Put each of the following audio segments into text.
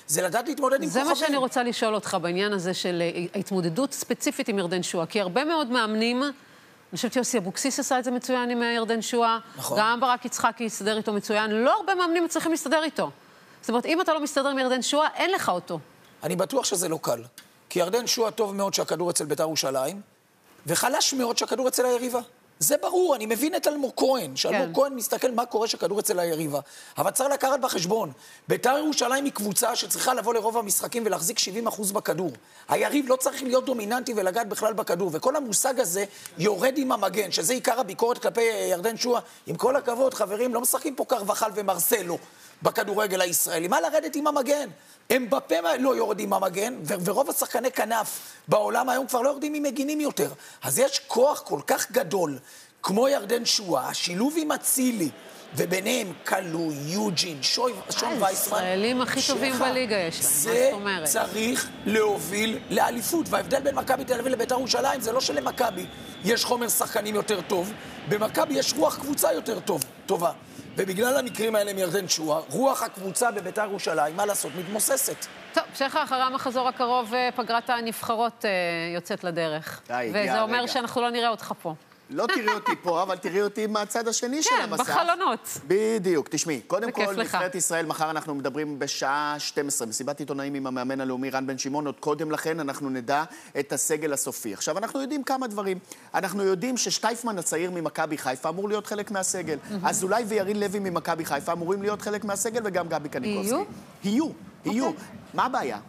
זה לדעת להתמודד עם כוכבים. זה מה שאני רוצה לשאול אותך בעניין הזה של ההתמודדות ספציפית עם ירדן שועה, כי הרבה מאוד מאמנים, אני חושבת שיוסי אבוקסיס עשה את זה מצוין עם ירדן שועה, נכון. גם ברק יצחקי יסתדר איתו מצוין, לא הרבה מאמנים מצליחים להסתדר איתו. זאת אומרת, אם אתה לא מסתדר עם ירדן שועה, אין לך אותו. אני בטוח שזה לא קל. כי ירדן שועה טוב מאוד שהכדור אצל בית"ר ירושלים, וחלש מאוד שהכדור אצל היריבה. זה ברור, אני מבין את אלמוג כהן, שאלמוג כהן מסתכל מה קורה שהכדור אצל היריבה. אבל צריך לקחת בחשבון, בית"ר ירושלים היא קבוצה שצריכה לבוא לרוב המשחקים ולהחזיק 70% בכדור. היריב לא צריך להיות דומיננטי ולגעת בכלל בכדור, וכל המושג הזה יורד עם המגן, שזה עיקר הביקורת כלפי ירדן שועה. עם כל הכבוד, חברים, לא משחקים פה קרבחל ומרסלו בכדורגל הישראלי. מה לרדת עם המגן? הם בפה לא יורדים עם המגן, ורוב השחקני כנף בעולם היום כבר לא יורדים עם מגינים יותר. אז יש כוח כל כך גדול, כמו ירדן שועה, השילוב עם אצילי, וביניהם קלו, יוג'ין, שון וייסמן. הישראלים הכי טובים בליגה יש להם, מה זאת אומרת? זה צריך להוביל לאליפות, וההבדל בין מכבי תל אביב לבית"ר ירושלים זה לא שלמכבי יש חומר שחקנים יותר טוב, במכבי יש רוח קבוצה יותר טובה. ובגלל המקרים האלה מירדן שועה, רוח הקבוצה בבית"ר ירושלים, מה לעשות, מתמוססת. טוב, שכה, אחרי המחזור הקרוב, פגרת הנבחרות יוצאת לדרך. וזה אומר שאנחנו לא נראה אותך פה. לא תראי אותי פה, אבל תראי אותי מהצד השני של המסך. כן, בחלונות. בדיוק, תשמעי. קודם כל, לך. נבחרת ישראל, מחר אנחנו מדברים בשעה 12, מסיבת עיתונאים עם המאמן הלאומי רן בן שמעון, עוד קודם לכן אנחנו נדע את הסגל הסופי. עכשיו, אנחנו יודעים כמה דברים. אנחנו יודעים ששטייפמן הצעיר ממכבי חיפה אמור להיות חלק מהסגל. אזולאי וירין לוי ממכבי חיפה אמורים להיות חלק מהסגל, וגם גבי קניקובסקי. יהיו. מה הבעיה?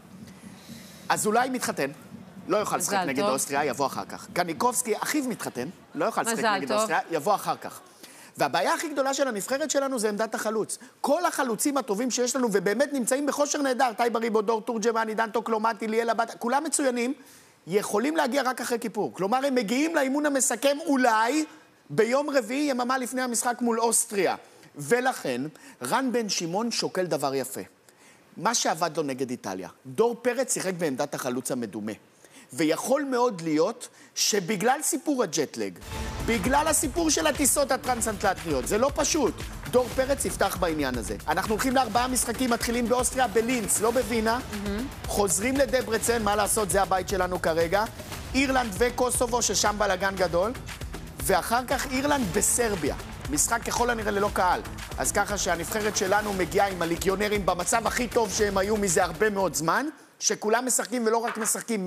אזולאי מתחתן. לא יוכל לשחק נגד אוסטריה, יבוא אחר כך. קניקובסקי, אחיו מתחתן, לא יוכל לשחק נגד אוסטריה, יבוא אחר כך. והבעיה הכי גדולה של הנבחרת שלנו זה עמדת החלוץ. כל החלוצים הטובים שיש לנו, ובאמת נמצאים בכושר נהדר, טייב ריבודור, תורג'מן, עידן טוקלומטי, ליאל הבת, כולם מצוינים, יכולים להגיע רק אחרי כיפור. כלומר, הם מגיעים לאימון המסכם אולי ביום רביעי, יממה לפני המשחק מול אוסטריה. ולכן, רן בן שמעון שוקל דבר יפה. מה שעבד לו נגד איטליה. דור פרץ שיחק בעמדת החלוץ המדומה. ויכול מאוד להיות שבגלל סיפור הג'טלג, בגלל הסיפור של הטיסות הטרנס-אטלנטיות, זה לא פשוט. דור פרץ יפתח בעניין הזה. אנחנו הולכים ל4 משחקים, מתחילים באוסטריה, בלינץ, לא בווינה. חוזרים לדברצן, מה לעשות, זה הבית שלנו כרגע. אירלנד וקוסובו, ששם בלגן גדול. ואחר כך אירלנד בסרביה. משחק ככל הנראה ללא קהל. אז ככה שהנבחרת שלנו מגיעה עם הליגיונרים במצב הכי טוב שהם היו מזה הרבה מאוד זמן. שכולם משחקים ולא רק משחקים,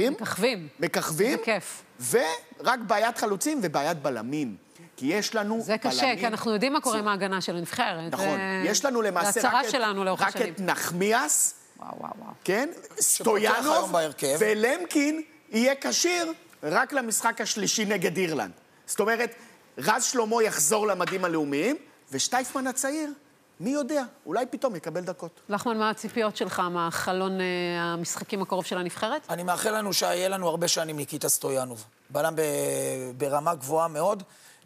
מככבים. זה כיף. ורק בעיית חלוצים ובעיית בלמים. כי יש לנו זה קשה, בלמים... כי אנחנו יודעים מה קורה עם ההגנה של הנבחרת. נכון. יש לנו למעשה רק את נחמיאס, כן? סטויאנוב, ולמקין יהיה כשיר רק למשחק השלישי נגד אירלנד. זאת אומרת, רז שלמה יחזור למדים הלאומיים, ושטייפמן הצעיר, מי יודע, אולי פתאום יקבל דקות. לחמן, מה הציפיות שלך מהחלון המשחקים הקרוב של הנבחרת? אני מאחל לנו שיהיה לנו הרבה שנים ניקיטה סטויאנוב. בלם ברמה גבוהה מאוד.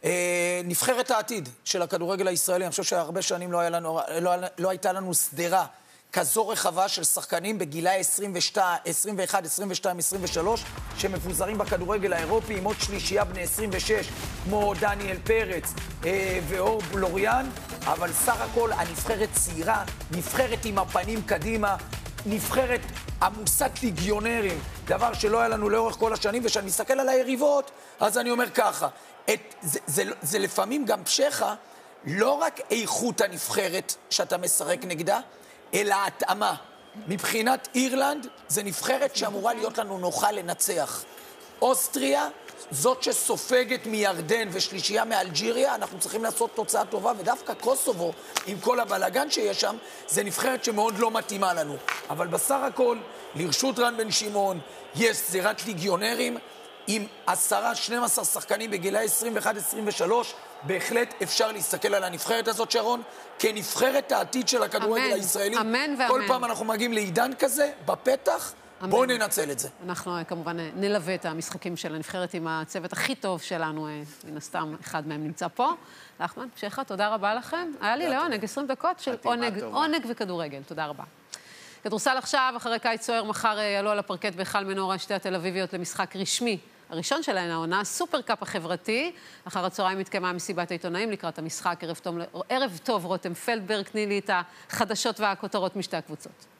נבחרת העתיד של הכדורגל הישראלי, אני חושב שהרבה שנים לא הייתה לנו סדרה כזו רחבה של שחקנים בגילי 21, 22, 23, שמפוזרים בכדורגל האירופי, עם עוד שלישייה בני 26, כמו דניאל פרץ ואור לוריאן, אבל סך הכל הנבחרת צעירה, נבחרת עם הפנים קדימה, נבחרת עמוסת ליגיונרים, דבר שלא היה לנו לאורך כל השנים, ושאני מסתכל על היריבות, אז אני אומר ככה, זה לפעמים גם פשחה, לא רק איכות הנבחרת שאתה משחק נגדה, אלא התאמה. מבחינת אירלנד, זה נבחרת שאמורה להיות לנו נוחה לנצח. אוסטריה, זאת שסופגת מירדן ושלישייה מאלג'יריה, אנחנו צריכים לעשות תוצאה טובה, ודווקא קוסובו, עם כל הבלגן שיש שם, זה נבחרת שמאוד לא מתאימה לנו. אבל בסך הכל, לרשות רן בן שמעון, יש סדרת ליגיונרים, עם 10-12 שחקנים בגילי 21-23, בהחלט אפשר להסתכל על הנבחרת הזאת, שרון, כנבחרת העתיד של הכדורגל הישראלי. אמן ואמן. כל פעם אנחנו מגיעים לעידן כזה, בפתח, בואו ננצל את זה. אנחנו כמובן נלווה את המשחקים של הנבחרת עם הצוות הכי טוב שלנו, מן הסתם אחד מהם נמצא פה. לחמן, שכה, תודה רבה לכם. היה לי לעונג 20 דקות של עונג וכדורגל. תודה רבה. כדורסל עכשיו, אחרי קיץ סוער, מחר יעלו על הפרקט בהיכל מנורה שתי התל אביביות למשחק רשמי. הראשון שלהן העונה, סופרקאפ החברתי. אחר הצהריים מתקיימה מסיבת העיתונאים לקראת המשחק. ערב טוב רותם פלדברג, תני לי את החדשות והכותרות משתי הקבוצות.